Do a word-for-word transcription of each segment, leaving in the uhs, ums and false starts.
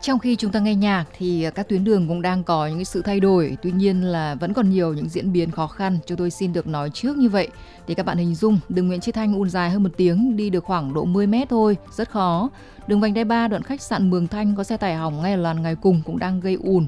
Trong khi chúng ta nghe nhạc thì các tuyến đường cũng đang có những sự thay đổi, tuy nhiên là vẫn còn nhiều những diễn biến khó khăn. Chúng tôi xin được nói trước như vậy để các bạn hình dung đường Nguyễn Chí Thanh ùn dài hơn một tiếng, đi được khoảng độ mười mét thôi, rất khó. Đường vành đai ba đoạn khách sạn Mường Thanh có xe tải hỏng ngay ở làn ngoài cùng cũng đang gây ùn.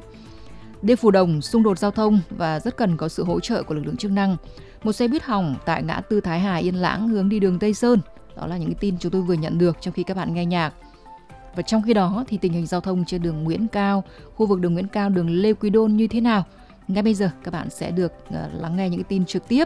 Đê Phù Đồng xung đột giao thông và rất cần có sự hỗ trợ của lực lượng chức năng. Một xe buýt hỏng tại ngã tư Thái Hà Yên Lãng hướng đi đường Tây Sơn. Đó là những cái tin chúng tôi vừa nhận được trong khi các bạn nghe nhạc. Và trong khi đó thì tình hình giao thông trên đường Nguyễn Cao, khu vực đường Nguyễn Cao, đường Lê Quý Đôn như thế nào? Ngay bây giờ các bạn sẽ được uh, lắng nghe những cái tin trực tiếp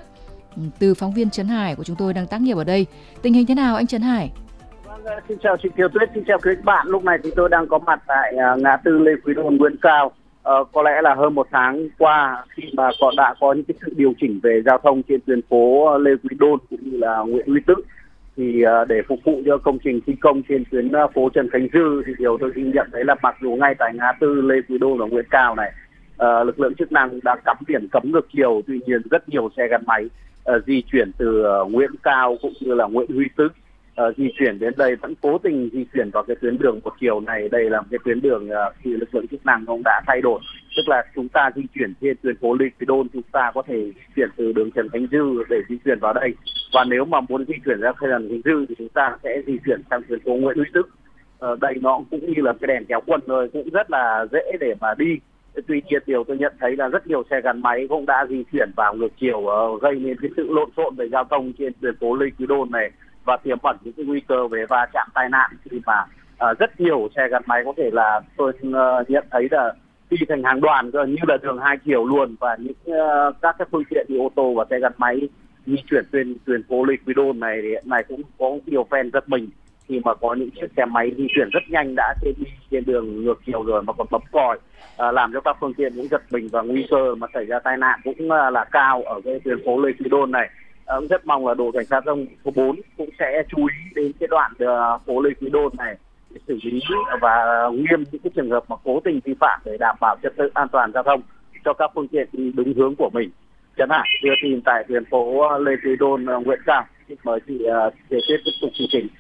từ phóng viên Trấn Hải của chúng tôi đang tác nghiệp ở đây. Tình hình thế nào anh Trấn Hải? Vâng, xin chào chị Kiều Tuyết, xin chào quý bạn. Lúc này thì tôi đang có mặt tại uh, ngã tư Lê Quý Đôn Nguyễn Cao. Uh, có lẽ là hơn một tháng qua khi mà có đã có những cái sự điều chỉnh về giao thông trên tuyến phố Lê Quý Đôn cũng như là Nguyễn Huy Tức, thì uh, để phục vụ cho công trình thi công trên tuyến uh, phố Trần Khánh Dư, thì điều tôi ghi nhận thấy là mặc dù ngay tại ngã tư Lê Quý Đôn và Nguyễn Cao này uh, lực lượng chức năng đã cắm biển cấm ngược chiều, tuy nhiên rất nhiều xe gắn máy uh, di chuyển từ uh, Nguyễn Cao cũng như là Nguyễn Huy Tức uh, di chuyển đến đây vẫn cố tình di chuyển vào cái tuyến đường một chiều này. Đây là một cái tuyến đường uh, thì lực lượng chức năng cũng đã thay đổi, tức là chúng ta di chuyển trên tuyến phố Lê Quý Đôn, chúng ta có thể di chuyển từ đường Trần Khánh Dư để di chuyển vào đây, và nếu mà muốn di chuyển ra Trần Khánh Dư thì chúng ta sẽ di chuyển sang tuyến phố Nguyễn Huy Tức. Ờ, đây nó cũng như là cái đèn kéo quân rồi, cũng rất là dễ để mà đi. Tuy nhiên điều tôi nhận thấy là rất nhiều xe gắn máy cũng đã di chuyển vào ngược chiều, uh, gây nên cái sự lộn xộn về giao thông trên tuyến phố Lê Quý Đôn này và tiềm ẩn những cái nguy cơ về va chạm tai nạn, khi mà uh, rất nhiều xe gắn máy có thể là tôi uh, nhận thấy là đi thành hàng đoàn như là đường hai chiều luôn, và những uh, các cái phương tiện như ô tô và xe gắn máy di chuyển trên tuyến phố Lê Quý Đôn này thì hiện nay cũng có nhiều fan giật mình khi mà có những chiếc xe máy di chuyển rất nhanh đã trên đi trên đường ngược chiều rồi mà còn bấm còi, à, làm cho các phương tiện cũng giật mình, và nguy cơ mà xảy ra tai nạn cũng uh, là cao ở cái tuyến phố Lê Quý Đôn này. À, rất mong là đội cảnh sát giao thông số bốn cũng sẽ chú ý đến cái đoạn uh, phố Lê Quý Đôn này để xử lý và nghiêm những cái trường hợp mà cố tình vi phạm để đảm bảo trật tự an toàn giao thông cho các phương tiện đi đúng hướng của mình. Trấn Hải đưa tin tại tuyến phố Lê Quý Đôn Nguyễn Cao. Xin mời chị để tiếp tiếp tục chương trình.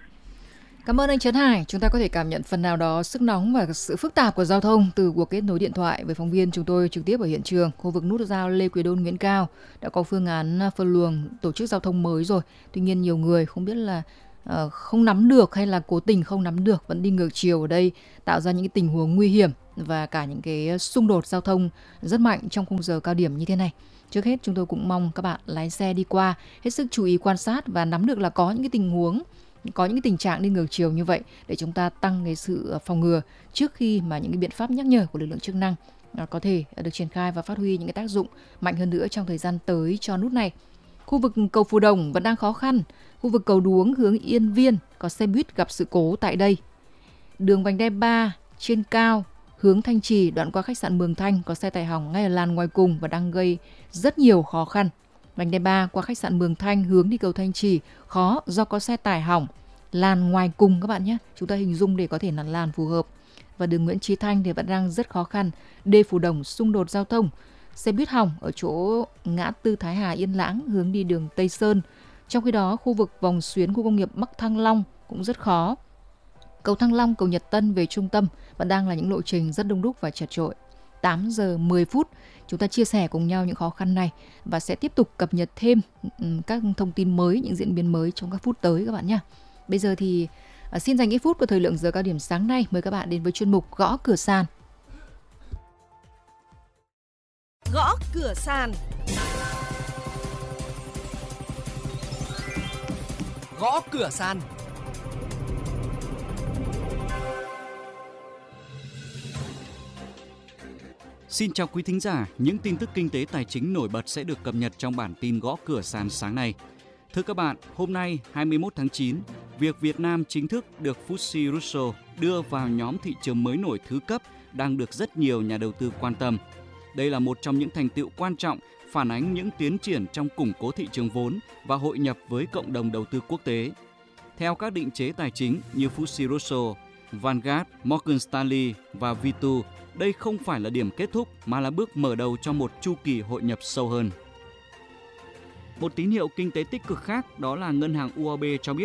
Cảm ơn anh Trấn Hải. Chúng ta có thể cảm nhận phần nào đó sức nóng và sự phức tạp của giao thông từ cuộc kết nối điện thoại với phóng viên chúng tôi trực tiếp ở hiện trường. Khu vực nút giao Lê Quý Đôn Nguyễn Cao đã có phương án phân luồng tổ chức giao thông mới rồi. Tuy nhiên nhiều người không biết là uh, không nắm được hay là cố tình không nắm được vẫn đi ngược chiều ở đây, tạo ra những cái tình huống nguy hiểm và cả những cái xung đột giao thông rất mạnh trong khung giờ cao điểm như thế này. Trước hết chúng tôi cũng mong các bạn lái xe đi qua hết sức chú ý quan sát và nắm được là có những cái tình huống, có những cái tình trạng đi ngược chiều như vậy để chúng ta tăng cái sự phòng ngừa trước khi mà những cái biện pháp nhắc nhở của lực lượng chức năng có thể được triển khai và phát huy những cái tác dụng mạnh hơn nữa trong thời gian tới cho nút này. Khu vực cầu Phù Đồng vẫn đang khó khăn. Khu vực cầu Đuống hướng Yên Viên có xe buýt gặp sự cố tại đây. Đường vành đai ba trên cao hướng Thanh Trì đoạn qua khách sạn Mường Thanh có xe tải hỏng ngay ở làn ngoài cùng và đang gây rất nhiều khó khăn. Vành đai ba qua khách sạn Mường Thanh hướng đi cầu Thanh Trì khó do có xe tải hỏng làn ngoài cùng các bạn nhé. Chúng ta hình dung để có thể là làn phù hợp. Và đường Nguyễn Chí Thanh thì vẫn đang rất khó khăn. Đê Phù Đồng xung đột giao thông. Xe buýt hỏng ở chỗ ngã tư Thái Hà Yên Lãng hướng đi đường Tây Sơn. Trong khi đó khu vực vòng xuyến khu công nghiệp Bắc Thăng Long cũng rất khó. Cầu Thăng Long, cầu Nhật Tân về trung tâm vẫn đang là những lộ trình rất đông đúc và chật chội. tám giờ mười phút chúng ta chia sẻ cùng nhau những khó khăn này và sẽ tiếp tục cập nhật thêm các thông tin mới, những diễn biến mới trong các phút tới các bạn nhé. Bây giờ thì uh, xin dành ít phút của thời lượng giờ cao điểm sáng nay mời các bạn đến với chuyên mục Gõ Cửa Sàn. Gõ Cửa Sàn. Gõ Cửa Sàn. Xin chào quý thính giả, những tin tức kinh tế tài chính nổi bật sẽ được cập nhật trong bản tin Gõ Cửa Sàn sáng nay. Thưa các bạn, hôm nay hai mươi mốt tháng chín, việc Việt Nam chính thức được ép tê ét e Russell đưa vào nhóm thị trường mới nổi thứ cấp đang được rất nhiều nhà đầu tư quan tâm. Đây là một trong những thành tựu quan trọng phản ánh những tiến triển trong củng cố thị trường vốn và hội nhập với cộng đồng đầu tư quốc tế. Theo các định chế tài chính như ép tê ét e Russell, Vanguard, Morgan Stanley và vê hai, đây không phải là điểm kết thúc mà là bước mở đầu cho một chu kỳ hội nhập sâu hơn. Một tín hiệu kinh tế tích cực khác đó là ngân hàng u o bê cho biết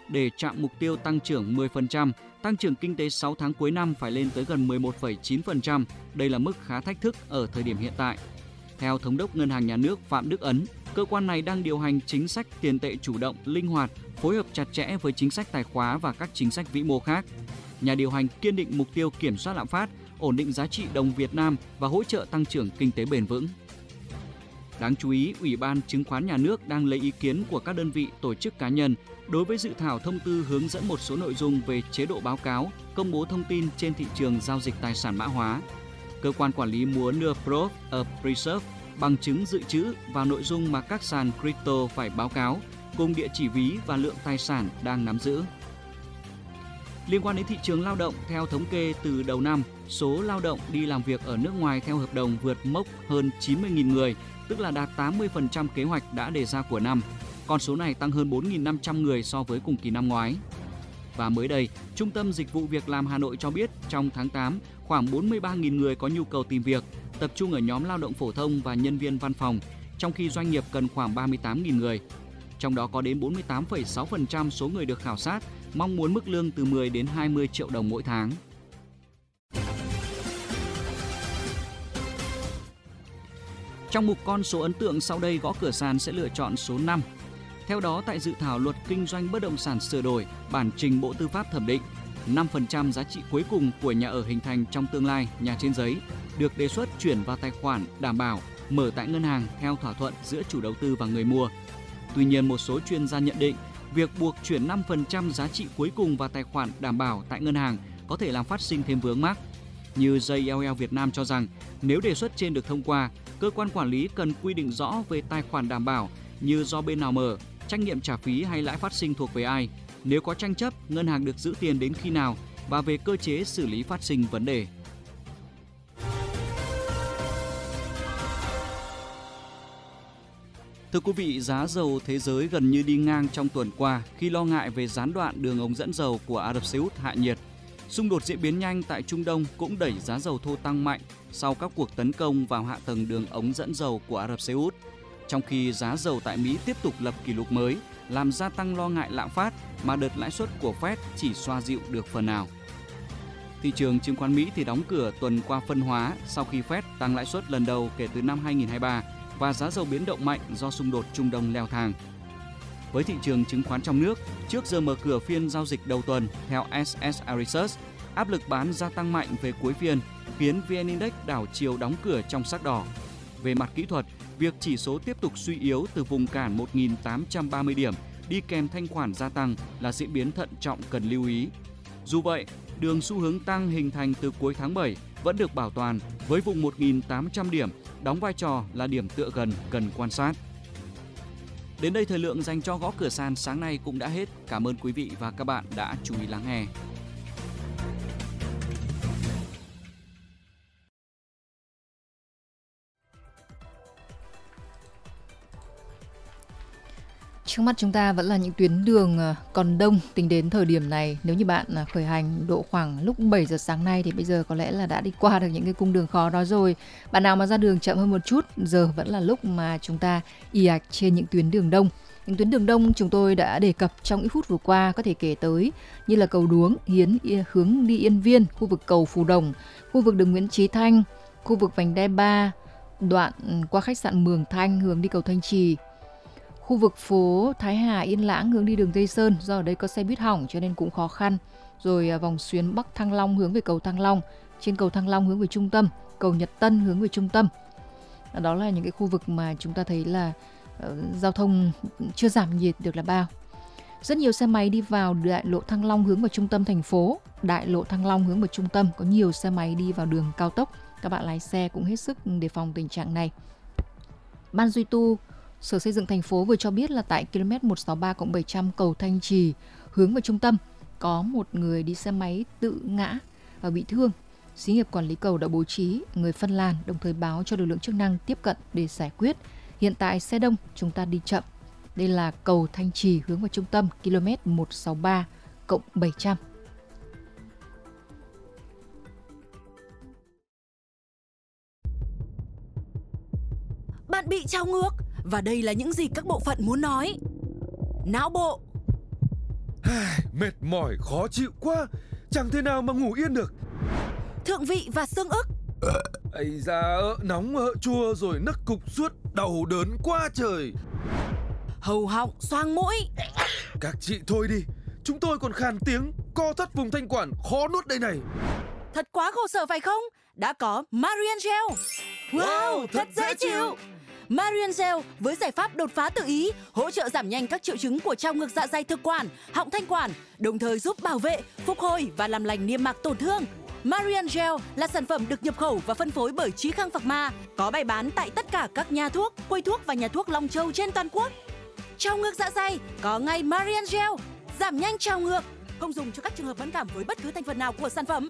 để chạm mục tiêu tăng trưởng mười phần trăm, tăng trưởng kinh tế sáu tháng cuối năm phải lên tới gần mười một phẩy chín phần trăm. Đây là mức khá thách thức ở thời điểm hiện tại. Theo Thống đốc Ngân hàng Nhà nước Phạm Đức Ấn, cơ quan này đang điều hành chính sách tiền tệ chủ động, linh hoạt, phối hợp chặt chẽ với chính sách tài khóa và các chính sách vĩ mô khác. Nhà điều hành kiên định mục tiêu kiểm soát lạm phát, ổn định giá trị đồng Việt Nam và hỗ trợ tăng trưởng kinh tế bền vững. Đáng chú ý, Ủy ban Chứng khoán Nhà nước đang lấy ý kiến của các đơn vị, tổ chức cá nhân đối với dự thảo thông tư hướng dẫn một số nội dung về chế độ báo cáo, công bố thông tin trên thị trường giao dịch tài sản mã hóa. Cơ quan quản lý muốn đưa Proof of Reserve, bằng chứng dự trữ vào nội dung mà các sàn crypto phải báo cáo, cùng địa chỉ ví và lượng tài sản đang nắm giữ. Liên quan đến thị trường lao động, theo thống kê từ đầu năm, số lao động đi làm việc ở nước ngoài theo hợp đồng vượt mốc hơn chín mươi nghìn người, tức là đạt tám mươi phần trăm kế hoạch đã đề ra của năm. Con số này tăng hơn bốn nghìn năm trăm người so với cùng kỳ năm ngoái. Và mới đây, Trung tâm Dịch vụ Việc làm Hà Nội cho biết trong tháng tám, khoảng bốn mươi ba nghìn người có nhu cầu tìm việc, tập trung ở nhóm lao động phổ thông và nhân viên văn phòng, trong khi doanh nghiệp cần khoảng ba mươi tám nghìn người. Trong đó có đến bốn mươi tám phẩy sáu phần trăm số người được khảo sát mong muốn mức lương từ mười đến hai mươi triệu đồng mỗi tháng. Trong mục con số ấn tượng sau đây, Gõ Cửa Sàn sẽ lựa chọn số năm. Theo đó, tại dự thảo luật kinh doanh bất động sản sửa đổi, bản trình Bộ Tư pháp thẩm định, năm phần trăm giá trị cuối cùng của nhà ở hình thành trong tương lai, nhà trên giấy, được đề xuất chuyển vào tài khoản đảm bảo mở tại ngân hàng theo thỏa thuận giữa chủ đầu tư và người mua. Tuy nhiên, một số chuyên gia nhận định, việc buộc chuyển năm phần trăm giá trị cuối cùng vào tài khoản đảm bảo tại ngân hàng có thể làm phát sinh thêm vướng mắc. Như gi eo eo Việt Nam cho rằng, nếu đề xuất trên được thông qua, cơ quan quản lý cần quy định rõ về tài khoản đảm bảo như do bên nào mở, trách nhiệm trả phí hay lãi phát sinh thuộc về ai, nếu có tranh chấp, ngân hàng được giữ tiền đến khi nào và về cơ chế xử lý phát sinh vấn đề. Thưa quý vị, giá dầu thế giới gần như đi ngang trong tuần qua khi lo ngại về gián đoạn đường ống dẫn dầu của Ả Rập Xê Út hạ nhiệt. Xung đột diễn biến nhanh tại Trung Đông cũng đẩy giá dầu thô tăng mạnh sau các cuộc tấn công vào hạ tầng đường ống dẫn dầu của Ả Rập Xê Út, trong khi giá dầu tại Mỹ tiếp tục lập kỷ lục mới, làm gia tăng lo ngại lạm phát mà đợt lãi suất của Fed chỉ xoa dịu được phần nào. Thị trường chứng khoán Mỹ thì đóng cửa tuần qua phân hóa sau khi Fed tăng lãi suất lần đầu kể từ năm hai nghìn không trăm hai mươi ba và giá dầu biến động mạnh do xung đột Trung Đông leo thang. Với thị trường chứng khoán trong nước, trước giờ mở cửa phiên giao dịch đầu tuần, theo ét ét i Research, áp lực bán gia tăng mạnh về cuối phiên, khiến vê en Index đảo chiều đóng cửa trong sắc đỏ. Về mặt kỹ thuật, việc chỉ số tiếp tục suy yếu từ vùng cản một nghìn tám trăm ba mươi điểm đi kèm thanh khoản gia tăng là diễn biến thận trọng cần lưu ý. Dù vậy, đường xu hướng tăng hình thành từ cuối tháng bảy vẫn được bảo toàn với vùng một nghìn tám trăm điểm đóng vai trò là điểm tựa gần cần quan sát. Đến đây thời lượng dành cho Gõ Cửa Sàn sáng nay cũng đã hết. Cảm ơn quý vị và các bạn đã chú ý lắng nghe. Trước mắt chúng ta vẫn là những tuyến đường còn đông tính đến thời điểm này. Nếu như bạn khởi hành độ khoảng lúc bảy giờ sáng nay thì bây giờ có lẽ là đã đi qua được những cái cung đường khó đó rồi. Bạn nào mà ra đường chậm hơn một chút, giờ vẫn là lúc mà chúng ta ì ạch trên những tuyến đường đông. Những tuyến đường đông chúng tôi đã đề cập trong ít phút vừa qua có thể kể tới như là cầu Đuống, Hiến hướng đi Yên Viên, khu vực cầu Phù Đồng, khu vực đường Nguyễn Chí Thanh, khu vực vành đai ba, đoạn qua khách sạn Mường Thanh hướng đi cầu Thanh Trì. Khu vực phố Thái Hà, Yên Lãng hướng đi đường Tây Sơn, do ở đây có xe buýt hỏng cho nên cũng khó khăn. Rồi vòng xuyến Bắc Thăng Long hướng về cầu Thăng Long, trên cầu Thăng Long hướng về trung tâm, cầu Nhật Tân hướng về trung tâm. Đó là những cái khu vực mà chúng ta thấy là uh, giao thông chưa giảm nhiệt được là bao. Rất nhiều xe máy đi vào đại lộ Thăng Long hướng vào trung tâm thành phố, đại lộ Thăng Long hướng vào trung tâm, có nhiều xe máy đi vào đường cao tốc. Các bạn lái xe cũng hết sức đề phòng tình trạng này. Ban duy tu Sở Xây dựng thành phố vừa cho biết là tại ki lô mét một trăm sáu mươi ba cộng bảy trăm cầu Thanh Trì hướng vào trung tâm có một người đi xe máy tự ngã và bị thương. Xí nghiệp quản lý cầu đã bố trí người phân làn, đồng thời báo cho lực lượng chức năng tiếp cận để giải quyết. Hiện tại xe đông, chúng ta đi chậm. Đây là cầu Thanh Trì hướng vào trung tâm ki lô mét một trăm sáu mươi ba cộng bảy trăm. Bạn bị trao ngược và đây là những gì các bộ phận muốn nói. Não bộ, mệt mỏi khó chịu quá, chẳng thể nào mà ngủ yên được. Thượng vị và xương ức. Ây da, nóng chua rồi nức cục suốt, đau đớn quá trời. Hầu họng, xoang mũi. Các chị thôi đi, chúng tôi còn khàn tiếng, co thắt vùng thanh quản, khó nuốt đây này. Thật quá khổ sở phải không? Đã có Marian Gel. Wow, thật dễ chịu. Marian Gel với giải pháp đột phá tự ý, hỗ trợ giảm nhanh các triệu chứng của trao ngược dạ dày thực quản, họng thanh quản, đồng thời giúp bảo vệ, phục hồi và làm lành niêm mạc tổn thương. Marian Gel là sản phẩm được nhập khẩu và phân phối bởi Chí Khang Pharma, có bày bán tại tất cả các nhà thuốc, quầy thuốc và nhà thuốc Long Châu trên toàn quốc. Trao ngược dạ dày có ngay Marian Gel, giảm nhanh trao ngược, không dùng cho các trường hợp mẫn cảm với bất cứ thành phần nào của sản phẩm.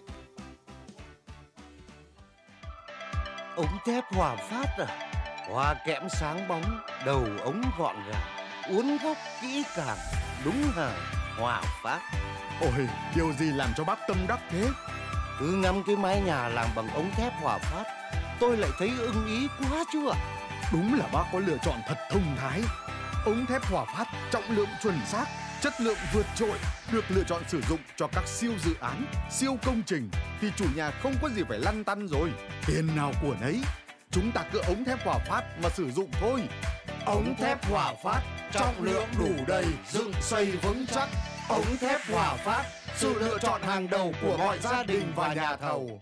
Ống thép Hòa Phát à? Hoa kẽm sáng bóng, đầu ống gọn gàng, uốn góc kỹ càng, đúng hàng Hòa Phát. Ôi, điều gì làm cho bác tâm đắc thế? Cứ ngắm cái mái nhà làm bằng ống thép Hòa Phát, tôi lại thấy ưng ý quá chứ ạ. Đúng là bác có lựa chọn thật thông thái. Ống thép Hòa Phát trọng lượng chuẩn xác, chất lượng vượt trội, được lựa chọn sử dụng cho các siêu dự án, siêu công trình thì chủ nhà không có gì phải lăn tăn rồi. Tiền nào của nấy, chúng ta cứ ống thép Hòa Phát mà sử dụng thôi. Ống thép Hòa Phát, trọng lượng đủ đầy, dựng xây vững chắc. Ống thép Hòa Phát, sự lựa chọn hàng đầu của mọi gia đình và nhà thầu.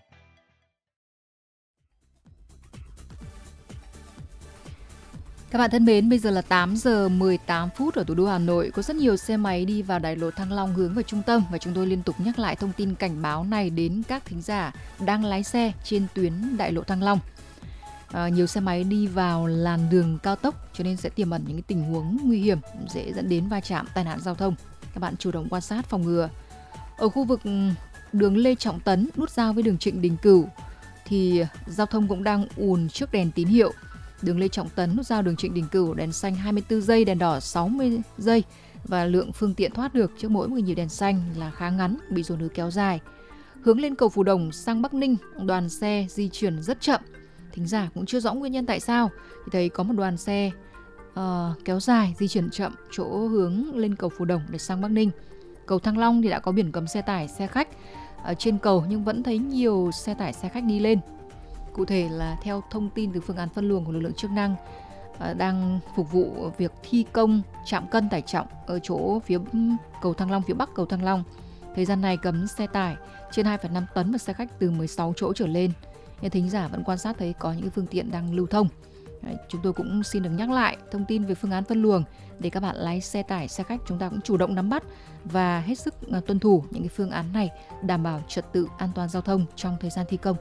Các bạn thân mến, bây giờ là tám giờ mười tám phút ở thủ đô Hà Nội. Có rất nhiều xe máy đi vào đại lộ Thăng Long hướng vào trung tâm và chúng tôi liên tục nhắc lại thông tin cảnh báo này đến các thính giả đang lái xe trên tuyến đại lộ Thăng Long. À, nhiều xe máy đi vào làn đường cao tốc cho nên sẽ tiềm ẩn những cái tình huống nguy hiểm dễ dẫn đến va chạm, tai nạn giao thông. Các bạn chủ động quan sát phòng ngừa. Ở khu vực đường Lê Trọng Tấn nút giao với đường Trịnh Đình Cửu thì giao thông cũng đang ùn trước đèn tín hiệu. Đường Lê Trọng Tấn nút giao đường Trịnh Đình Cửu đèn xanh hai mươi tư giây, đèn đỏ sáu mươi giây và lượng phương tiện thoát được trước mỗi một nhịp đèn xanh là khá ngắn, bị dồn ứ kéo dài. Hướng lên cầu Phù Đồng sang Bắc Ninh, đoàn xe di chuyển rất chậm. Thính giả cũng chưa rõ nguyên nhân tại sao thì thấy có một đoàn xe uh, kéo dài di chuyển chậm chỗ hướng lên cầu Phù Đồng để sang Bắc Ninh. Cầu Thăng Long thì đã có biển cấm xe tải, xe khách ở trên cầu nhưng vẫn thấy nhiều xe tải, xe khách đi lên. Cụ thể là theo thông tin từ phương án phân luồng của lực lượng chức năng uh, đang phục vụ việc thi công trạm cân tải trọng ở chỗ phía cầu Thăng Long, phía bắc cầu Thăng Long. Thời gian này cấm xe tải trên hai phẩy năm tấn và xe khách từ mười sáu chỗ trở lên. Nhưng thính giả vẫn quan sát thấy có những phương tiện đang lưu thông. Đấy, chúng tôi cũng xin được nhắc lại thông tin về phương án phân luồng để các bạn lái xe tải, xe khách chúng ta cũng chủ động nắm bắt và hết sức tuân thủ những cái phương án này, đảm bảo trật tự an toàn giao thông trong thời gian thi công.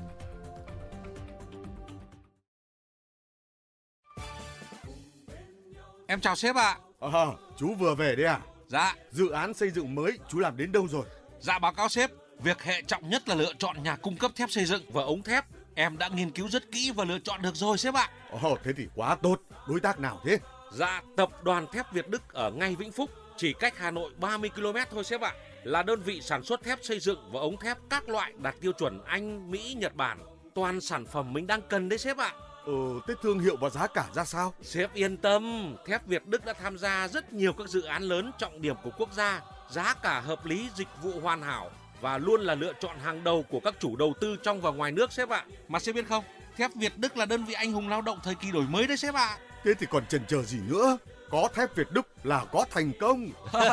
Em chào sếp ạ. À, chú vừa về đấy à? Dạ. Dự án xây dựng mới chú làm đến đâu rồi? Dạ báo cáo sếp, việc hệ trọng nhất là lựa chọn nhà cung cấp thép xây dựng và ống thép. Em đã nghiên cứu rất kỹ và lựa chọn được rồi sếp ạ. Ồ, thế thì quá tốt. Đối tác nào thế? Dạ, tập đoàn thép Việt Đức ở ngay Vĩnh Phúc, chỉ cách Hà Nội ba mươi ki lô mét thôi sếp ạ. Là đơn vị sản xuất thép xây dựng và ống thép các loại đạt tiêu chuẩn Anh, Mỹ, Nhật Bản. Toàn sản phẩm mình đang cần đấy sếp ạ. Ừ, thế thương hiệu và giá cả ra sao? Sếp yên tâm, thép Việt Đức đã tham gia rất nhiều các dự án lớn trọng điểm của quốc gia. Giá cả hợp lý, dịch vụ hoàn hảo và luôn là lựa chọn hàng đầu của các chủ đầu tư trong và ngoài nước sếp ạ. Mà sếp biết không, thép Việt Đức là đơn vị anh hùng lao động thời kỳ đổi mới đấy sếp ạ. Thế thì còn chần chờ gì nữa? Có thép Việt Đức là có thành công.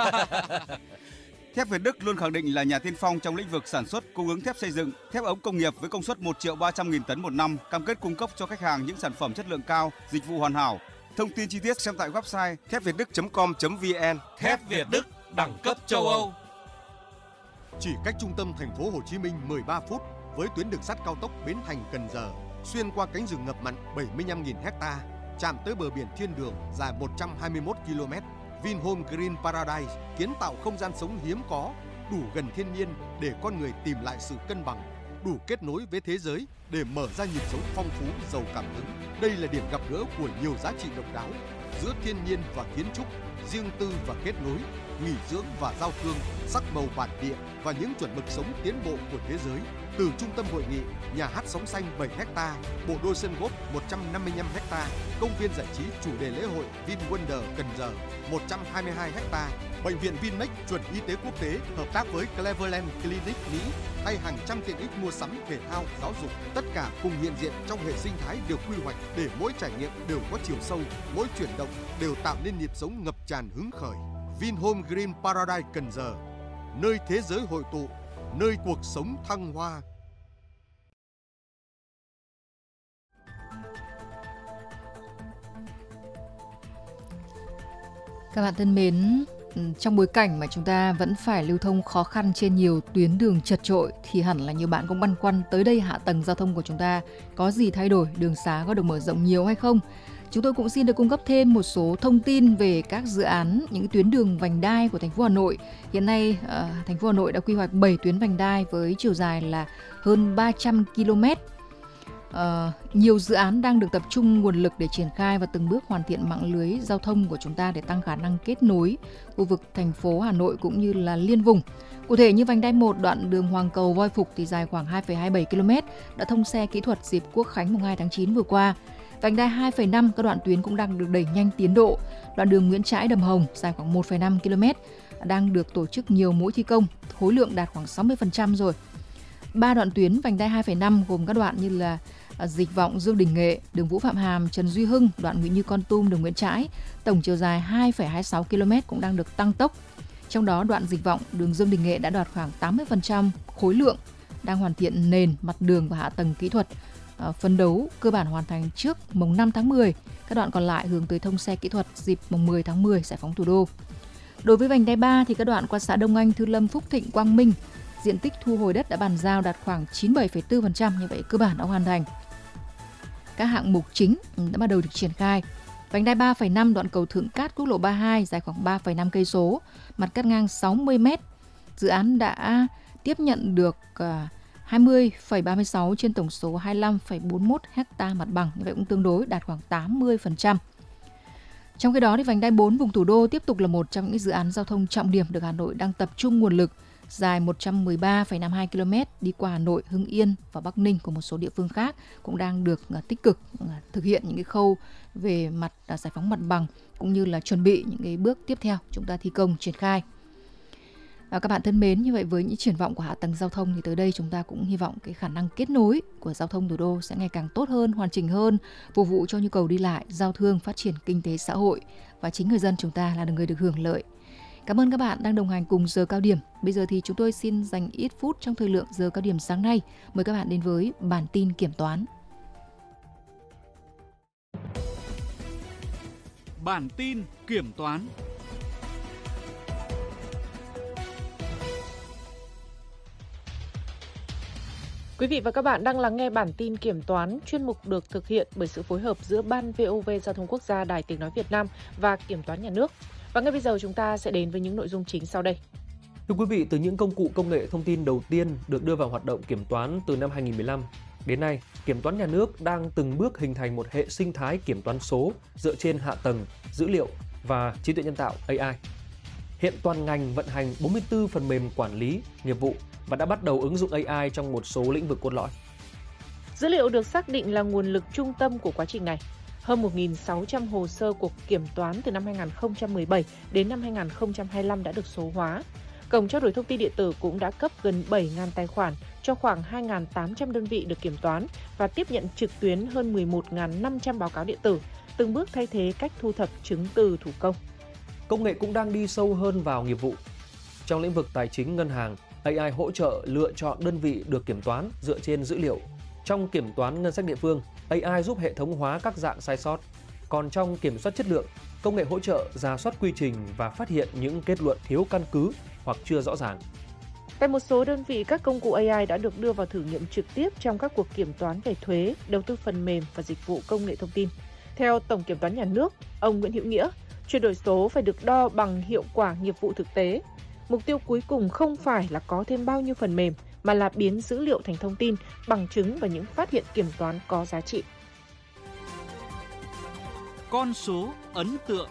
Thép Việt Đức luôn khẳng định là nhà tiên phong trong lĩnh vực sản xuất, cung ứng thép xây dựng, thép ống công nghiệp với công suất một triệu ba trăm nghìn tấn một năm, cam kết cung cấp cho khách hàng những sản phẩm chất lượng cao, dịch vụ hoàn hảo. Thông tin chi tiết xem tại website thép việt đức chấm com chấm vn. Thép Việt Đức, đẳng cấp châu Âu. Chỉ cách trung tâm thành phố Hồ Chí Minh mười ba phút với tuyến đường sắt cao tốc Bến Thành - Cần Giờ, xuyên qua cánh rừng ngập mặn bảy mươi lăm nghìn ha, chạm tới bờ biển Thiên Đường dài một trăm hai mươi mốt ki lô mét. Vinhome Green Paradise kiến tạo không gian sống hiếm có, đủ gần thiên nhiên để con người tìm lại sự cân bằng, đủ kết nối với thế giới để mở ra nhịp sống phong phú, giàu cảm hứng. Đây là điểm gặp gỡ của nhiều giá trị độc đáo giữa thiên nhiên và kiến trúc, riêng tư và kết nối, nghỉ dưỡng và giao thương, sắc màu bản địa và những chuẩn mực sống tiến bộ của thế giới. Từ trung tâm hội nghị, nhà hát sóng xanh bảy héc ta, bộ đôi sân golf một trăm năm mươi lăm héc ta, công viên giải trí chủ đề lễ hội VinWonder Cần Giờ một trăm hai mươi hai héc ta, Bệnh viện Vinmec chuẩn y tế quốc tế hợp tác với Cleveland Clinic Mỹ hay hàng trăm tiện ích mua sắm, thể thao, giáo dục, tất cả cùng hiện diện trong hệ sinh thái được quy hoạch để mỗi trải nghiệm đều có chiều sâu, mỗi chuyển động đều tạo nên nhịp sống ngập tràn hứng khởi. Vinhome Green Paradise Cần Giờ, nơi thế giới hội tụ, nơi cuộc sống thăng hoa. Các bạn thân mến, trong bối cảnh mà chúng ta vẫn phải lưu thông khó khăn trên nhiều tuyến đường chật chội thì hẳn là nhiều bạn cũng băn khoăn tới đây hạ tầng giao thông của chúng ta có gì thay đổi, đường xá có được mở rộng nhiều hay không. Chúng tôi cũng xin được cung cấp thêm một số thông tin về các dự án, những tuyến đường vành đai của thành phố Hà Nội. Hiện nay, uh, thành phố Hà Nội đã quy hoạch bảy tuyến vành đai với chiều dài là hơn ba trăm ki lô mét. Uh, nhiều dự án đang được tập trung nguồn lực để triển khai và từng bước hoàn thiện mạng lưới giao thông của chúng ta để tăng khả năng kết nối khu vực thành phố Hà Nội cũng như là liên vùng. Cụ thể như vành đai một đoạn đường Hoàng Cầu - Voi Phục thì dài khoảng hai phẩy hai mươi bảy ki lô mét đã thông xe kỹ thuật dịp Quốc khánh mùng hai tháng chín vừa qua. Vành đai hai phẩy năm các đoạn tuyến cũng đang được đẩy nhanh tiến độ. Đoạn đường Nguyễn Trãi - Đầm Hồng dài khoảng một phẩy năm ki lô mét đang được tổ chức nhiều mũi thi công, khối lượng đạt khoảng sáu mươi phần trăm rồi. Ba đoạn tuyến vành đai hai phẩy năm gồm các đoạn như là Dịch Vọng - Dương Đình Nghệ, đường Vũ Phạm Hàm - Trần Duy Hưng, đoạn Nguyễn Như Kon Tum, đường Nguyễn Trãi, tổng chiều dài hai phẩy hai mươi sáu ki lô mét cũng đang được tăng tốc. Trong đó đoạn Dịch Vọng - đường Dương Đình Nghệ đã đạt khoảng tám mươi phần trăm khối lượng, đang hoàn thiện nền, mặt đường và hạ tầng kỹ thuật, à, phấn đấu cơ bản hoàn thành trước mùng năm tháng mười. Các đoạn còn lại hướng tới thông xe kỹ thuật dịp mùng mười tháng mười giải phóng thủ đô. Đối với vành đai ba thì các đoạn qua xã Đông Anh, Thư Lâm, Phúc Thịnh, Quang Minh, diện tích thu hồi đất đã bàn giao đạt khoảng chín mươi bảy phẩy bốn phần trăm, như vậy cơ bản đã hoàn thành. Các hạng mục chính đã bắt đầu được triển khai. Vành đai ba phẩy năm đoạn cầu Thượng Cát quốc lộ ba mươi hai dài khoảng ba phẩy năm cây số, mặt cắt ngang sáu mươi mét. Dự án đã tiếp nhận được hai mươi phẩy ba mươi sáu trên tổng số hai mươi lăm phẩy bốn mươi mốt ha mặt bằng, như vậy cũng tương đối đạt khoảng tám mươi phần trăm. Trong khi đó thì vành đai bốn vùng thủ đô tiếp tục là một trong những dự án giao thông trọng điểm được Hà Nội đang tập trung nguồn lực, dài một trăm mười ba phẩy năm mươi hai ki lô mét đi qua Hà Nội, Hưng Yên và Bắc Ninh của một số địa phương khác cũng đang được tích cực thực hiện những cái khâu về mặt giải phóng mặt bằng cũng như là chuẩn bị những cái bước tiếp theo chúng ta thi công triển khai. À, các bạn thân mến, như vậy với những triển vọng của hạ tầng giao thông thì tới đây chúng ta cũng hy vọng cái khả năng kết nối của giao thông thủ đô sẽ ngày càng tốt hơn, hoàn chỉnh hơn, phục vụ cho nhu cầu đi lại, giao thương, phát triển kinh tế xã hội và chính người dân chúng ta là người được hưởng lợi. Cảm ơn các bạn đang đồng hành cùng giờ cao điểm. Bây giờ thì chúng tôi xin dành ít phút trong thời lượng giờ cao điểm sáng nay. Mời các bạn đến với bản tin kiểm toán. Bản tin kiểm toán. Quý vị và các bạn đang lắng nghe bản tin kiểm toán, chuyên mục được thực hiện bởi sự phối hợp giữa Ban vê o vê Giao thông Quốc gia, Đài Tiếng nói Việt Nam và Kiểm toán Nhà nước. Và ngay bây giờ chúng ta sẽ đến với những nội dung chính sau đây. Thưa quý vị, từ những công cụ công nghệ thông tin đầu tiên được đưa vào hoạt động kiểm toán từ năm hai nghìn không trăm mười lăm, đến nay, Kiểm toán Nhà nước đang từng bước hình thành một hệ sinh thái kiểm toán số dựa trên hạ tầng, dữ liệu và trí tuệ nhân tạo A I. Hiện toàn ngành vận hành bốn mươi tư phần mềm quản lý, nghiệp vụ và đã bắt đầu ứng dụng A I trong một số lĩnh vực cốt lõi. Dữ liệu được xác định là nguồn lực trung tâm của quá trình này. Hơn một nghìn sáu trăm hồ sơ cuộc kiểm toán từ năm hai nghìn không trăm mười bảy đến năm hai nghìn không trăm hai mươi lăm đã được số hóa. Cổng trao đổi thông tin điện tử cũng đã cấp gần bảy nghìn tài khoản cho khoảng hai nghìn tám trăm đơn vị được kiểm toán và tiếp nhận trực tuyến hơn mười một nghìn năm trăm báo cáo điện tử, từng bước thay thế cách thu thập chứng từ thủ công. Công nghệ cũng đang đi sâu hơn vào nghiệp vụ. Trong lĩnh vực tài chính ngân hàng, A I hỗ trợ lựa chọn đơn vị được kiểm toán dựa trên dữ liệu. Trong kiểm toán ngân sách địa phương, A I giúp hệ thống hóa các dạng sai sót. Còn trong kiểm soát chất lượng, công nghệ hỗ trợ rà soát quy trình và phát hiện những kết luận thiếu căn cứ hoặc chưa rõ ràng. Tại một số đơn vị, các công cụ A I đã được đưa vào thử nghiệm trực tiếp trong các cuộc kiểm toán về thuế, đầu tư phần mềm và dịch vụ công nghệ thông tin. Theo Tổng Kiểm toán Nhà nước, ông Nguyễn Hữu Nghĩa, chuyển đổi số phải được đo bằng hiệu quả nghiệp vụ thực tế. Mục tiêu cuối cùng không phải là có thêm bao nhiêu phần mềm, mà là biến dữ liệu thành thông tin, bằng chứng và những phát hiện kiểm toán có giá trị. Con số ấn tượng.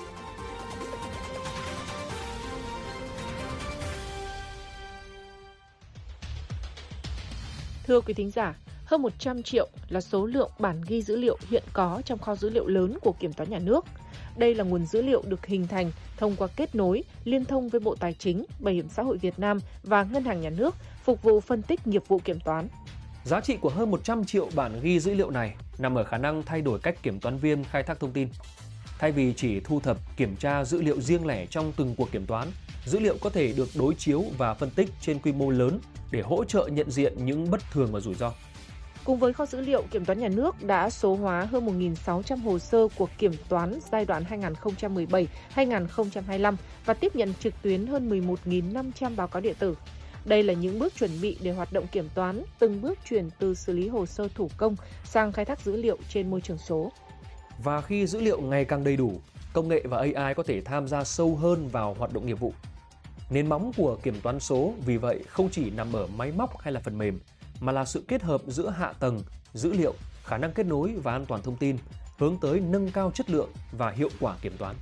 Thưa quý thính giả, hơn một trăm triệu là số lượng bản ghi dữ liệu hiện có trong kho dữ liệu lớn của Kiểm toán Nhà nước. Đây là nguồn dữ liệu được hình thành, thông qua kết nối, liên thông với Bộ Tài chính, Bảo hiểm xã hội Việt Nam và Ngân hàng Nhà nước, phục vụ phân tích nghiệp vụ kiểm toán. Giá trị của hơn một trăm triệu bản ghi dữ liệu này nằm ở khả năng thay đổi cách kiểm toán viên khai thác thông tin. Thay vì chỉ thu thập, kiểm tra dữ liệu riêng lẻ trong từng cuộc kiểm toán, dữ liệu có thể được đối chiếu và phân tích trên quy mô lớn để hỗ trợ nhận diện những bất thường và rủi ro. Cùng với kho dữ liệu, Kiểm toán Nhà nước đã số hóa hơn một nghìn sáu trăm hồ sơ cuộc kiểm toán giai đoạn hai nghìn không trăm mười bảy đến hai nghìn không trăm hai mươi lăm và tiếp nhận trực tuyến hơn mười một nghìn năm trăm báo cáo điện tử. Đây là những bước chuẩn bị để hoạt động kiểm toán từng bước chuyển từ xử lý hồ sơ thủ công sang khai thác dữ liệu trên môi trường số. Và khi dữ liệu ngày càng đầy đủ, công nghệ và a i có thể tham gia sâu hơn vào hoạt động nghiệp vụ. Nền móng của kiểm toán số vì vậy không chỉ nằm ở máy móc hay là phần mềm, mà là sự kết hợp giữa hạ tầng, dữ liệu, khả năng kết nối và an toàn thông tin, hướng tới nâng cao chất lượng và hiệu quả kiểm toán.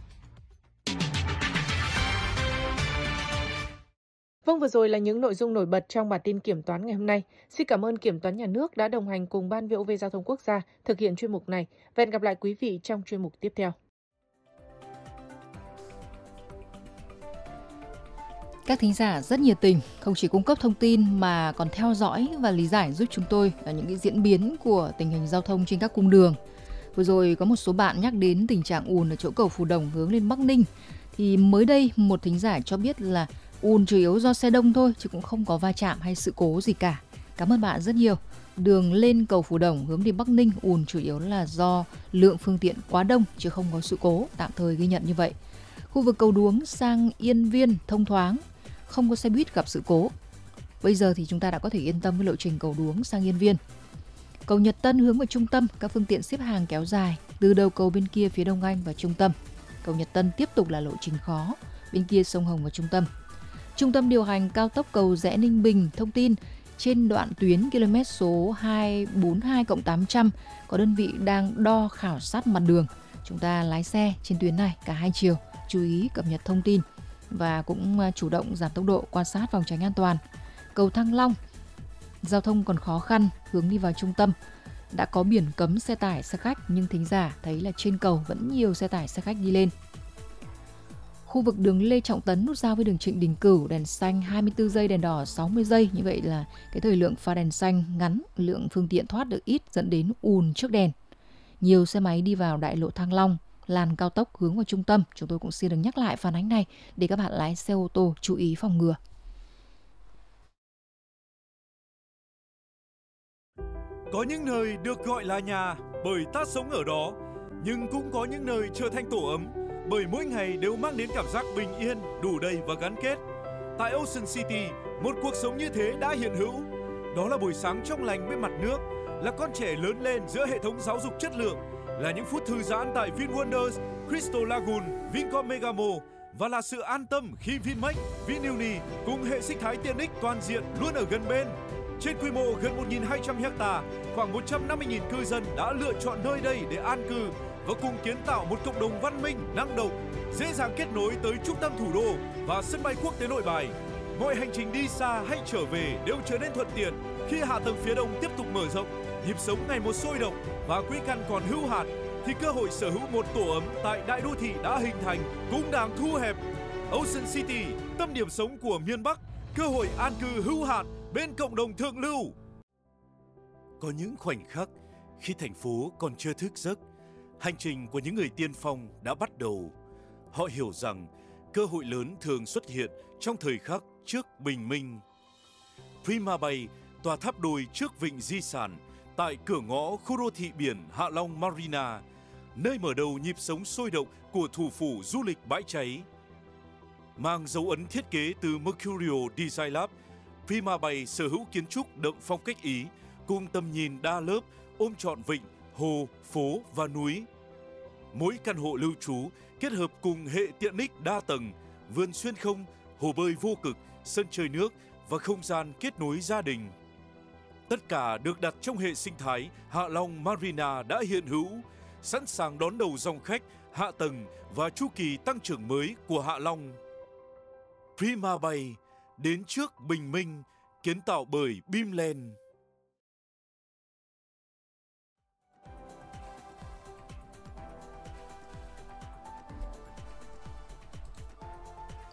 Vâng, vừa rồi là những nội dung nổi bật trong bản tin kiểm toán ngày hôm nay. Xin cảm ơn Kiểm toán Nhà nước đã đồng hành cùng Ban vê o vê Giao thông Quốc gia thực hiện chuyên mục này. Và hẹn gặp lại quý vị trong chuyên mục tiếp theo. Các thính giả rất nhiệt tình, không chỉ cung cấp thông tin mà còn theo dõi và lý giải giúp chúng tôi là những cái diễn biến của tình hình giao thông trên các cung đường. Vừa rồi có một số bạn nhắc đến tình trạng ùn ở chỗ cầu Phù Đồng hướng lên Bắc Ninh. Thì mới đây một thính giả cho biết là ùn chủ yếu do xe đông thôi chứ cũng không có va chạm hay sự cố gì cả. Cảm ơn bạn rất nhiều. Đường lên cầu Phù Đồng hướng đi Bắc Ninh ùn chủ yếu là do lượng phương tiện quá đông chứ không có sự cố, tạm thời ghi nhận như vậy. Khu vực cầu Đuống sang Yên Viên thông thoáng, không có xe buýt gặp sự cố. Bây giờ thì chúng ta đã có thể yên tâm với lộ trình cầu Đuống sang Yên Viên. Cầu Nhật Tân hướng vào trung tâm, các phương tiện xếp hàng kéo dài từ đầu cầu bên kia phía Đông Anh và trung tâm. Cầu Nhật Tân tiếp tục là lộ trình khó, bên kia sông Hồng và trung tâm. Trung tâm điều hành cao tốc cầu Rẽ Ninh Bình thông tin trên đoạn tuyến km số hai bốn hai cộng tám trăm có đơn vị đang đo khảo sát mặt đường. Chúng ta lái xe trên tuyến này cả hai chiều, chú ý cập nhật thông tin và cũng chủ động giảm tốc độ, quan sát phòng tránh an toàn. Cầu Thăng Long, giao thông còn khó khăn hướng đi vào trung tâm. Đã có biển cấm xe tải, xe khách nhưng thính giả thấy là trên cầu vẫn nhiều xe tải, xe khách đi lên. Khu vực đường Lê Trọng Tấn nút giao với đường Trịnh Đình Cửu, đèn xanh hai mươi tư giây, đèn đỏ sáu mươi giây. Như vậy là cái thời lượng pha đèn xanh ngắn, lượng phương tiện thoát được ít dẫn đến ùn trước đèn. Nhiều xe máy đi vào đại lộ Thăng Long, làn cao tốc hướng vào trung tâm. Chúng tôi cũng xin được nhắc lại phản ánh này để các bạn lái xe ô tô chú ý phòng ngừa. Có những nơi được gọi là nhà bởi ta sống ở đó, nhưng cũng có những nơi trở thành tổ ấm bởi mỗi ngày đều mang đến cảm giác bình yên, đủ đầy và gắn kết. Tại Ocean City, một cuộc sống như thế đã hiện hữu. Đó là buổi sáng trong lành bên mặt nước, là con trẻ lớn lên giữa hệ thống giáo dục chất lượng, là những phút thư giãn tại VinWonders, Crystal Lagoon, Vincom Megamo và là sự an tâm khi Vinmec, Vinuni cùng hệ sinh thái tiện ích toàn diện luôn ở gần bên. Trên quy mô gần một nghìn hai trăm ha, khoảng một trăm năm mươi nghìn cư dân đã lựa chọn nơi đây để an cư và cùng kiến tạo một cộng đồng văn minh, năng động, dễ dàng kết nối tới trung tâm thủ đô và sân bay quốc tế Nội Bài. Mọi hành trình đi xa hay trở về đều trở nên thuận tiện khi hạ tầng phía đông tiếp tục mở rộng, nhịp sống ngày một sôi động và quỹ căn còn hữu hạn, thì cơ hội sở hữu một tổ ấm tại đại đô thị đã hình thành cũng đang thu hẹp. Ocean City, tâm điểm sống của miền Bắc, cơ hội an cư hữu hạn bên cộng đồng thượng lưu. Có những khoảnh khắc khi thành phố còn chưa thức giấc, hành trình của những người tiên phong đã bắt đầu. Họ hiểu rằng cơ hội lớn thường xuất hiện trong thời khắc trước bình minh. Prima Bay, tòa tháp đôi trước vịnh di sản, tại cửa ngõ khu đô thị biển Hạ Long Marina, nơi mở đầu nhịp sống sôi động của thủ phủ du lịch bãi cháy. Mang dấu ấn thiết kế từ Mercurio Design Lab, Prima Bay sở hữu kiến trúc đậm phong cách Ý, cùng tầm nhìn đa lớp ôm trọn vịnh, hồ, phố và núi. Mỗi căn hộ lưu trú kết hợp cùng hệ tiện ích đa tầng, vườn xuyên không, hồ bơi vô cực, sân chơi nước và không gian kết nối gia đình. Tất cả được đặt trong hệ sinh thái Hạ Long Marina đã hiện hữu, sẵn sàng đón đầu dòng khách, hạ tầng và chu kỳ tăng trưởng mới của Hạ Long. Prima Bay, đến trước bình minh, kiến tạo bởi Bimland.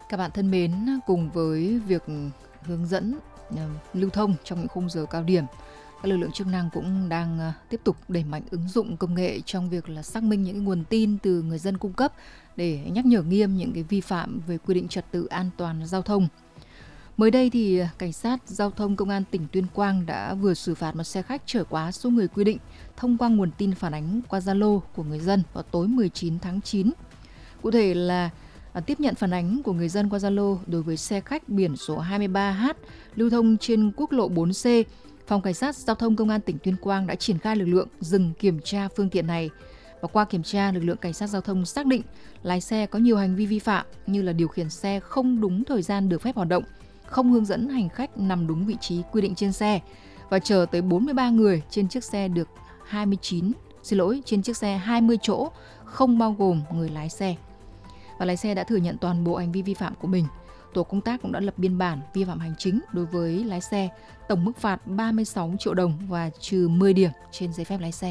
Các bạn thân mến, cùng với việc hướng dẫn uh, lưu thông trong những khung giờ cao điểm, các lực lượng chức năng cũng đang uh, tiếp tục đẩy mạnh ứng dụng công nghệ trong việc là xác minh những cái nguồn tin từ người dân cung cấp để nhắc nhở nghiêm những cái vi phạm về quy định trật tự an toàn giao thông. Mới đây thì cảnh sát giao thông công an tỉnh Tuyên Quang đã vừa xử phạt một xe khách chở quá số người quy định thông qua nguồn tin phản ánh qua Zalo của người dân vào tối mười chín tháng chín. Cụ thể là à, tiếp nhận phản ánh của người dân qua Zalo đối với xe khách biển số hai mươi ba H lưu thông trên quốc lộ bốn C, Phòng Cảnh sát Giao thông Công an tỉnh Tuyên Quang đã triển khai lực lượng dừng kiểm tra phương tiện này. Và qua kiểm tra, lực lượng cảnh sát giao thông xác định lái xe có nhiều hành vi vi phạm như là điều khiển xe không đúng thời gian được phép hoạt động, không hướng dẫn hành khách nằm đúng vị trí quy định trên xe và chở tới bốn mươi ba người trên chiếc xe được hai mươi chín, xin lỗi, trên chiếc xe hai mươi chỗ, không bao gồm người lái xe. Và lái xe đã thừa nhận toàn bộ hành vi vi phạm của mình. Tổ công tác cũng đã lập biên bản vi phạm hành chính đối với lái xe, tổng mức phạt ba mươi sáu triệu đồng và trừ mười điểm trên giấy phép lái xe.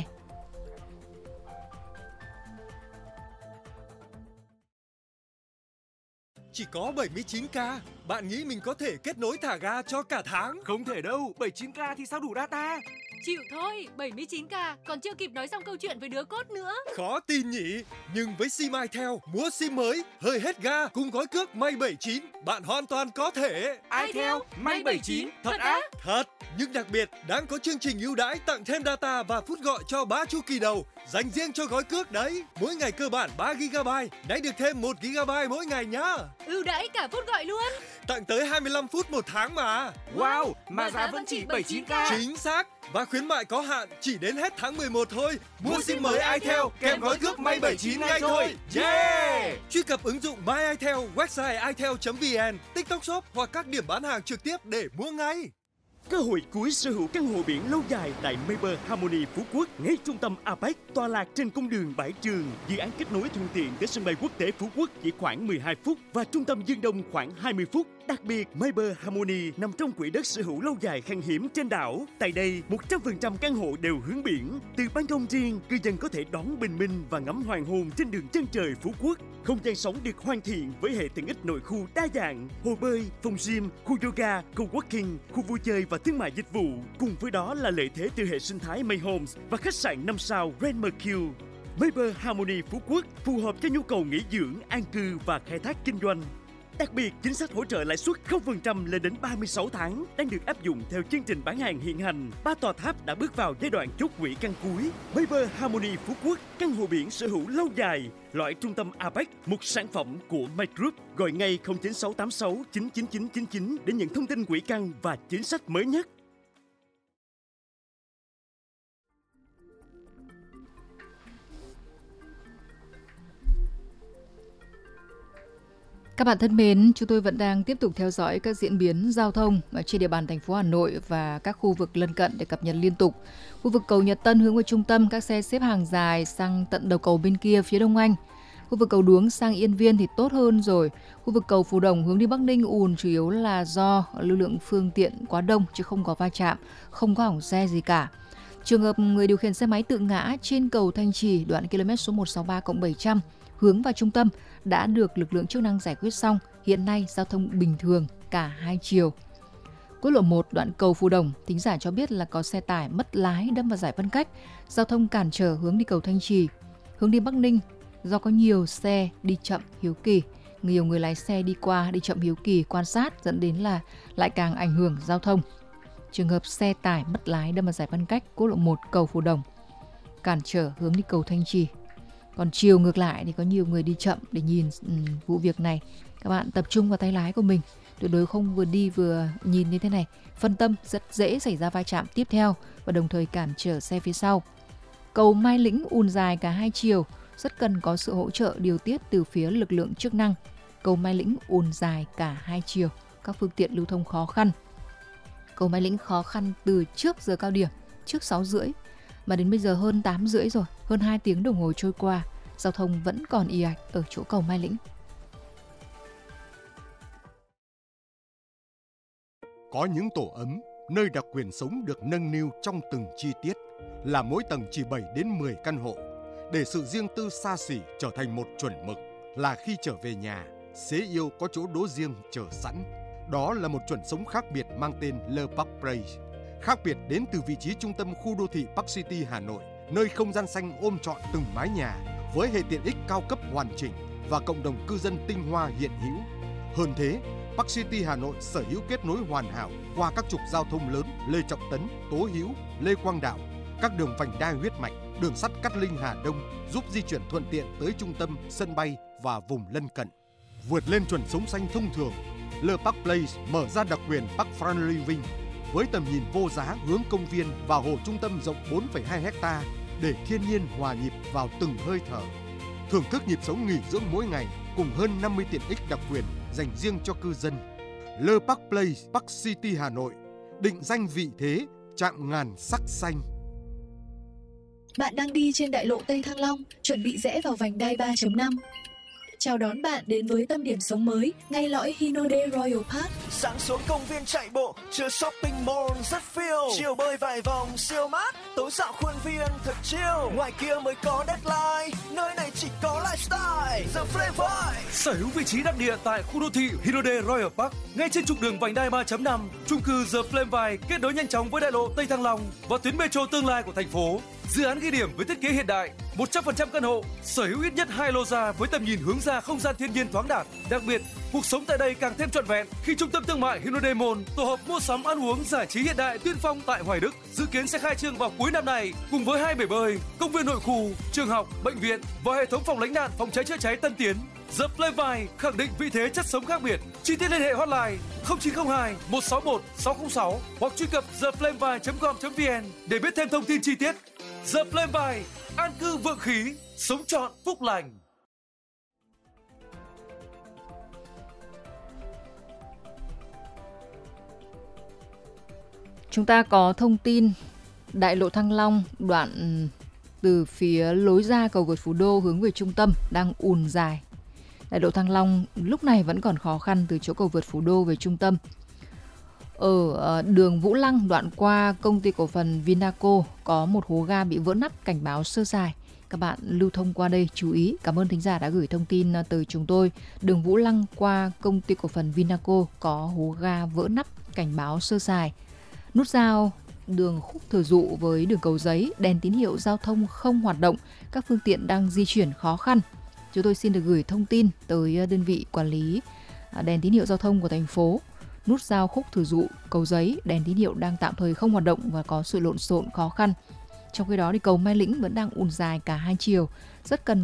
Chỉ có bảy mươi chín k, bạn nghĩ mình có thể kết nối thả ga cho cả tháng? Không thể đâu, bảy mươi chín k thì sao đủ data? Chịu thôi, bảy mươi chín k còn chưa kịp nói xong câu chuyện với đứa cốt nữa. Khó tin nhỉ, nhưng với sim iTel, mua sim mới, hơi hết ga cùng gói cước May bảy mươi chín, bạn hoàn toàn có thể. iTel, May bảy mươi chín, thật á? Thật, nhưng đặc biệt đang có chương trình ưu đãi tặng thêm data và phút gọi cho ba chu kỳ đầu, dành riêng cho gói cước đấy. Mỗi ngày cơ bản ba gi ga bai, nãy được thêm một gi ga bai mỗi ngày nhá. Ưu đãi cả phút gọi luôn. Tặng tới hai mươi lăm phút một tháng mà. Wow, mà, mà giá vẫn chỉ bảy mươi chín k. Chính xác. Và khuyến mại có hạn chỉ đến hết tháng mười một thôi. Mua sim mới iTel kèm gói cước May bảy mươi chín ngay thôi. Yeah! Truy cập ứng dụng My iTel, website itel chấm vn, TikTok Shop hoặc các điểm bán hàng trực tiếp để mua ngay. Cơ hội cuối sở hữu căn hộ biển lâu dài tại Mayber Harmony Phú Quốc, ngay trung tâm a pếch, tọa lạc trên cung đường Bãi Trường. Dự án kết nối thuận tiện tới sân bay quốc tế Phú Quốc chỉ khoảng mười hai phút và trung tâm Dương Đông khoảng hai mươi phút. Đặc biệt, Mayber Harmony nằm trong quỹ đất sở hữu lâu dài khan hiếm trên đảo. Tại đây, một trăm phần trăm căn hộ đều hướng biển. Từ ban công riêng, cư dân có thể đón bình minh và ngắm hoàng hôn trên đường chân trời Phú Quốc. Không gian sống được hoàn thiện với hệ tiện ích nội khu đa dạng, hồ bơi, phòng gym, khu yoga, co-working, khu vui chơi và thương mại dịch vụ. Cùng với đó là lợi thế từ hệ sinh thái May Homes và khách sạn năm sao Grand Mercure. Mayber Harmony Phú Quốc phù hợp cho nhu cầu nghỉ dưỡng, an cư và khai thác kinh doanh. Đặc biệt, chính sách hỗ trợ lãi suất không phần trăm lên đến ba mươi sáu tháng đang được áp dụng theo chương trình bán hàng hiện hành. Ba tòa tháp đã bước vào giai đoạn chốt quỹ căn cuối. Mayber Harmony Phú Quốc, căn hộ biển sở hữu lâu dài, loại trung tâm a pếch, một sản phẩm của May Group. Gọi ngay không chín sáu tám sáu chín chín chín chín chín để nhận thông tin quỹ căn và chính sách mới nhất. Các bạn thân mến, chúng tôi vẫn đang tiếp tục theo dõi các diễn biến giao thông ở trên địa bàn thành phố Hà Nội và các khu vực lân cận để cập nhật liên tục. Khu vực cầu Nhật Tân hướng vào trung tâm, các xe xếp hàng dài sang tận đầu cầu bên kia phía Đông Anh. Khu vực cầu Đuống sang Yên Viên thì tốt hơn rồi. Khu vực cầu Phú Đồng hướng đi Bắc Ninh ùn chủ yếu là do lưu lượng phương tiện quá đông chứ không có va chạm, không có hỏng xe gì cả. Trường hợp người điều khiển xe máy tự ngã trên cầu Thanh Trì đoạn km số một sáu ba cộng bảy trăm hướng vào trung tâm đã được lực lượng chức năng giải quyết xong. Hiện nay giao thông bình thường cả hai chiều. Quốc lộ một đoạn cầu Phú Đồng, thính giả cho biết là có xe tải mất lái đâm vào giải phân cách, giao thông cản trở hướng đi cầu Thanh Trì. Hướng đi Bắc Ninh do có nhiều xe đi chậm hiếu kỳ, nhiều người lái xe đi qua đi chậm hiếu kỳ quan sát dẫn đến là lại càng ảnh hưởng giao thông. Trường hợp xe tải mất lái đâm vào giải phân cách quốc lộ một cầu Phú Đồng, cản trở hướng đi cầu Thanh Trì. Còn chiều ngược lại thì có nhiều người đi chậm để nhìn um, vụ việc này. Các bạn tập trung vào tay lái của mình, tuyệt đối không vừa đi vừa nhìn như thế này. Phân tâm rất dễ xảy ra va chạm tiếp theo và đồng thời cản trở xe phía sau. Cầu Mai Lĩnh ùn dài cả hai chiều, rất cần có sự hỗ trợ điều tiết từ phía lực lượng chức năng. Cầu Mai Lĩnh ùn dài cả hai chiều, các phương tiện lưu thông khó khăn. Cầu Mai Lĩnh khó khăn từ trước giờ cao điểm, trước sáu rưỡi. Mà đến bây giờ hơn tám rưỡi rồi, hơn hai tiếng đồng hồ trôi qua, giao thông vẫn còn ì ạch ở chỗ cầu Mai Lĩnh. Có những tổ ấm, nơi đặc quyền sống được nâng niu trong từng chi tiết, là mỗi tầng chỉ bảy đến mười căn hộ, để sự riêng tư xa xỉ trở thành một chuẩn mực, là khi trở về nhà, xế yêu có chỗ đỗ riêng chờ sẵn. Đó là một chuẩn sống khác biệt mang tên Le Parc Place. Khác biệt đến từ vị trí trung tâm khu đô thị Park City Hà Nội, nơi không gian xanh ôm trọn từng mái nhà với hệ tiện ích cao cấp hoàn chỉnh và cộng đồng cư dân tinh hoa hiện hữu. Hơn thế, Park City Hà Nội sở hữu kết nối hoàn hảo qua các trục giao thông lớn Lê Trọng Tấn, Tố Hữu, Lê Quang Đạo, các đường vành đai huyết mạch, đường sắt Cát Linh Hà Đông giúp di chuyển thuận tiện tới trung tâm, sân bay và vùng lân cận. Vượt lên chuẩn sống xanh thông thường, Le Parc Place mở ra đặc quyền Park Front Living với tầm nhìn vô giá hướng công viên và hồ trung tâm rộng bốn phẩy hai héc ta để thiên nhiên hòa nhịp vào từng hơi thở. Thưởng thức nhịp sống nghỉ dưỡng mỗi ngày cùng hơn năm mươi tiện ích đặc quyền dành riêng cho cư dân. Le Parc Place, Park City Hà Nội, định danh vị thế chạm ngàn sắc xanh. Bạn đang đi trên đại lộ Tây Thăng Long, chuẩn bị rẽ vào vành đai ba chấm năm. Chào đón bạn đến với tâm điểm sống mới ngay lõi Hinode Royal Park. Sáng xuống công viên chạy bộ, chưa shopping mall rất phiêu. Chiều bơi vài vòng siêu mát, tối dạo khuôn viên thật chill. Ngoài kia mới có deadline, nơi này chỉ có lifestyle. The Flame Vibe sở hữu vị trí đắc địa tại khu đô thị Hinode Royal Park, ngay trên trục đường vành đai ba chấm năm. Chung cư The Flame Vibe kết nối nhanh chóng với đại lộ Tây Thăng Long và tuyến metro tương lai của thành phố. Dự án ghi điểm với thiết kế hiện đại, một trăm phần trăm căn hộ, sở hữu ít nhất hai lô ra với tầm nhìn hướng ra không gian thiên nhiên thoáng đạt. Đặc biệt, cuộc sống tại đây càng thêm trọn vẹn khi trung tâm thương mại Hinode Mall, tổ hợp mua sắm ăn uống giải trí hiện đại tiên phong tại Hoài Đức dự kiến sẽ khai trương vào cuối năm này, cùng với hai bể bơi, công viên nội khu, trường học, bệnh viện và hệ thống phòng lánh nạn phòng cháy chữa cháy tân tiến. The Flame Vibe khẳng định vị thế chất sống khác biệt. Chi tiết liên hệ hotline không chín không hai một sáu một sáu không sáu hoặc truy cập the flame vibe chấm com chấm vn để biết thêm thông tin chi tiết. The Flame Vibe, an cư vượng khí, sống trọn phúc lành. Chúng ta có thông tin đại lộ Thăng Long đoạn từ phía lối ra cầu vượt Phú Đô hướng về trung tâm đang ùn dài. Đại lộ Thăng Long lúc này vẫn còn khó khăn từ chỗ cầu vượt Phú Đô về trung tâm. Ở đường Vũ Lăng đoạn qua công ty cổ phần Vinaco có một hố ga bị vỡ nắp, cảnh báo sơ sài. Các bạn lưu thông qua đây chú ý. Cảm ơn thính giả đã gửi thông tin từ chúng tôi. Đường Vũ Lăng qua công ty cổ phần Vinaco có hố ga vỡ nắp, cảnh báo sơ sài. Nút giao đường Khúc Thừa Dụ với đường Cầu Giấy, đèn tín hiệu giao thông không hoạt động, các phương tiện đang di chuyển khó khăn. Chúng tôi xin được gửi thông tin tới đơn vị quản lý đèn tín hiệu giao thông của thành phố. Nút giao Khúc Thừa Dụ, Cầu Giấy, đèn tín hiệu đang tạm thời không hoạt động và có sự lộn xộn khó khăn. Trong khi đó thì cầu Mai Lĩnh vẫn đang ùn dài cả hai chiều, rất cần